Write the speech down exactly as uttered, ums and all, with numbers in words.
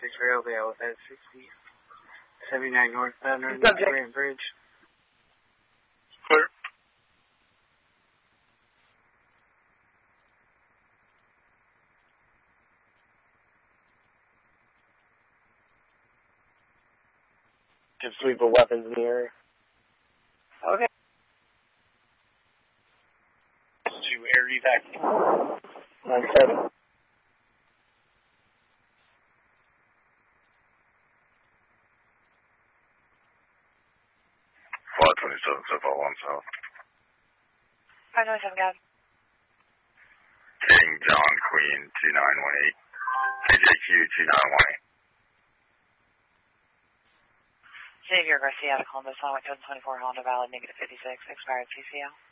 six rail, they all at sixty, seventy-nine northbound underneath the Grand Bridge. Clear. Give sweep of weapons in the area. Okay. To air evac. nine seven. five twenty-seven, so far one south. five twenty-seven, guys. King John Queen two nine one eight. K J Q two nine one eight. Xavier Garcia out of Columbus, on twenty-four Honda Valley, negative fifty-six, expired C C L.